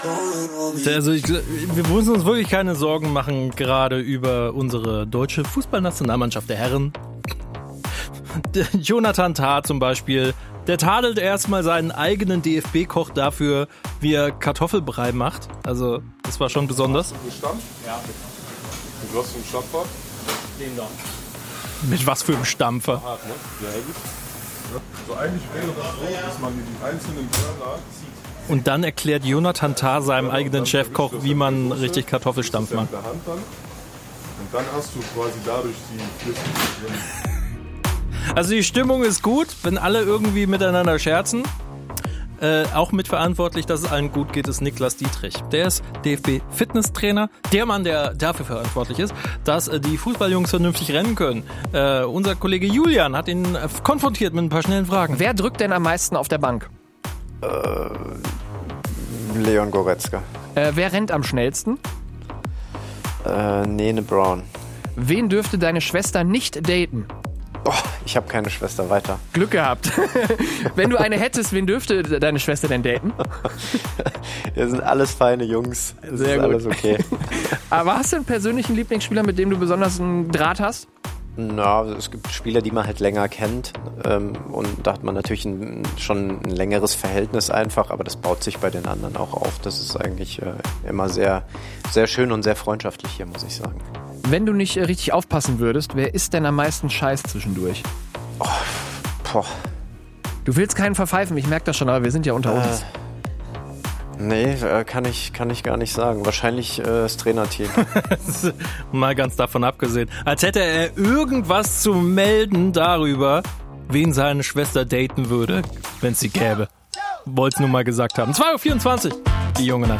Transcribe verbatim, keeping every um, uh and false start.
Also ich, wir müssen uns wirklich keine Sorgen machen, gerade über unsere deutsche Fußballnationalmannschaft der Herren. Der Jonathan Tah zum Beispiel, der tadelt erstmal seinen eigenen D F B-Koch dafür, wie er Kartoffelbrei macht. Also das war schon besonders. Hast du gestampft? Ja, bitte. Mit was für einem Stampfer? Den da. Mit was für einem Stampfer? Hart, ne? Ja, gut. So eigentlich wäre das so, dass man die einzelnen Körner zieht. Und dann erklärt Jonathan Tah seinem eigenen Chefkoch, wie man richtig Kartoffelstampf macht. Und dann hast du quasi dadurch die Flüssigkeit drin. Also die Stimmung ist gut, wenn alle irgendwie miteinander scherzen. Äh, auch mitverantwortlich, dass es allen gut geht, ist Niklas Dietrich. Der ist D F B-Fitnesstrainer. Der Mann, der dafür verantwortlich ist, dass äh, die Fußballjungs vernünftig rennen können. Äh, unser Kollege Julian hat ihn äh, konfrontiert mit ein paar schnellen Fragen. Wer drückt denn am meisten auf der Bank? Äh, Leon Goretzka. Äh, wer rennt am schnellsten? Äh, Nene Brown. Wen dürfte deine Schwester nicht daten? Oh, ich habe keine Schwester, weiter. Glück gehabt. Wenn du eine hättest, wen dürfte deine Schwester denn daten? Wir sind alles feine Jungs. Es Sehr ist gut. alles okay. Aber hast du einen persönlichen Lieblingsspieler, mit dem du besonders einen Draht hast? Na, es gibt Spieler, die man halt länger kennt. Ähm, und da hat man natürlich ein, schon ein längeres Verhältnis einfach, aber das baut sich bei den anderen auch auf. Das ist eigentlich äh, immer sehr, sehr schön und sehr freundschaftlich hier, muss ich sagen. Wenn du nicht äh, richtig aufpassen würdest, wer isst denn am meisten Scheiß zwischendurch? Oh, boah. Du willst keinen verpfeifen, ich merke das schon, aber wir sind ja unter Äh, uns. nee, äh, kann ich, kann ich gar nicht sagen. Wahrscheinlich äh, das Trainerteam. Mal ganz davon abgesehen. Als hätte er irgendwas zu melden darüber, wen seine Schwester daten würde, wenn es sie gäbe. Wollt's nur mal gesagt haben. zwei Uhr vierundzwanzig, die junge Nacht.